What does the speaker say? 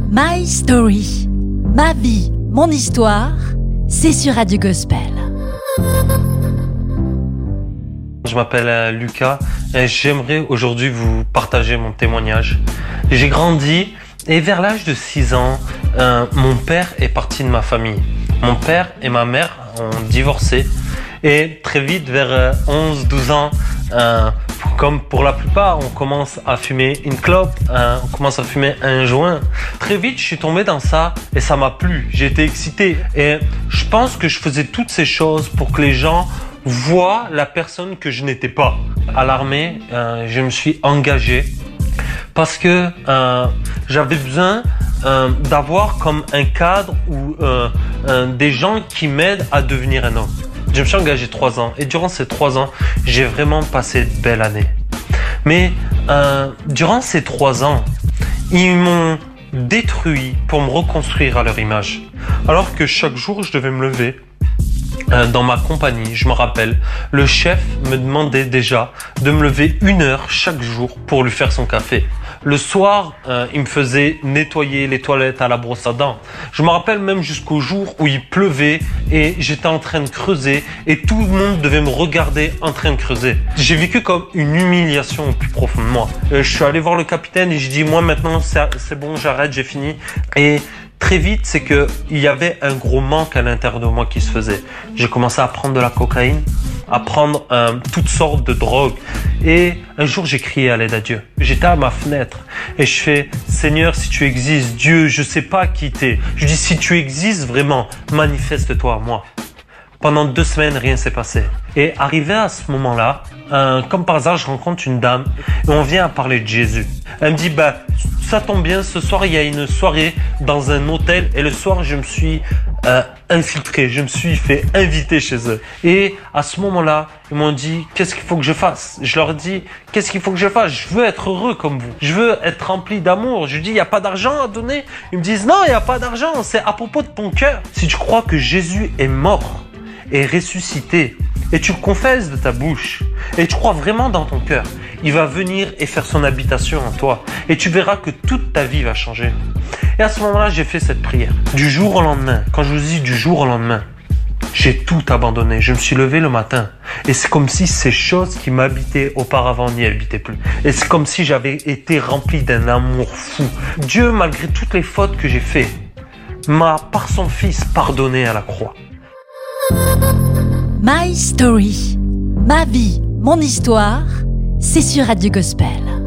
My Story, ma vie, mon histoire, c'est sur Radio Gospel. Je m'appelle Lucas et j'aimerais aujourd'hui vous partager mon témoignage. J'ai grandi et vers l'âge de 6 ans, mon père est parti de ma famille. Mon père et ma mère ont divorcé et très vite, vers 11-12 ans, comme pour la plupart, on commence à fumer une clope, on commence à fumer un joint. Très vite, je suis tombé dans ça et ça m'a plu. J'ai été excité et je pense que je faisais toutes ces choses pour que les gens voient la personne que je n'étais pas. À l'armée, je me suis engagé parce que j'avais besoin d'avoir comme un cadre ou des gens qui m'aident à devenir un homme. Je me suis engagé 3 ans et durant ces 3 ans, j'ai vraiment passé de belles années. Mais durant ces 3 ans, ils m'ont détruit pour me reconstruire à leur image. Alors que chaque jour, je devais me lever dans ma compagnie, je me rappelle, le chef me demandait déjà de me lever 1 heure chaque jour pour lui faire son café. Le soir, il me faisait nettoyer les toilettes à la brosse à dents. Je me rappelle même jusqu'au jour où il pleuvait et j'étais en train de creuser et tout le monde devait me regarder en train de creuser. J'ai vécu comme une humiliation au plus profond de moi. Je suis allé voir le capitaine et je dis moi maintenant c'est bon, j'arrête, j'ai fini. Et très vite, c'est que il y avait un gros manque à l'intérieur de moi qui se faisait. J'ai commencé à prendre de la cocaïne, à prendre toutes sortes de drogues. Et un jour, j'ai crié à l'aide à Dieu. J'étais à ma fenêtre et je fais « Seigneur, si tu existes, Dieu, je sais pas qui t'es. » Je dis « Si tu existes vraiment, manifeste-toi à moi. » Pendant 2 semaines, rien s'est passé. Et arrivé à ce moment-là, comme par hasard, je rencontre une dame et on vient à parler de Jésus. Elle me dit, ça tombe bien, ce soir, il y a une soirée dans un hôtel et le soir, je me suis infiltré, je me suis fait inviter chez eux. Et à ce moment-là, ils m'ont dit, qu'est-ce qu'il faut que je fasse? Je leur dis, qu'est-ce qu'il faut que je fasse? Je veux être heureux comme vous. Je veux être rempli d'amour. Je dis, il n'y a pas d'argent à donner? Ils me disent, non, il n'y a pas d'argent. C'est à propos de ton cœur. Si tu crois que Jésus est mort et ressuscité, et tu le confesses de ta bouche, et tu crois vraiment dans ton cœur, il va venir et faire son habitation en toi, et tu verras que toute ta vie va changer. Et à ce moment-là, j'ai fait cette prière. Du jour au lendemain, quand je vous dis du jour au lendemain, j'ai tout abandonné. Je me suis levé le matin, et c'est comme si ces choses qui m'habitaient auparavant n'y habitaient plus. Et c'est comme si j'avais été rempli d'un amour fou. Dieu, malgré toutes les fautes que j'ai faites, m'a, par son Fils, pardonné à la croix. My Story, ma vie, mon histoire, c'est sur Radio Gospel.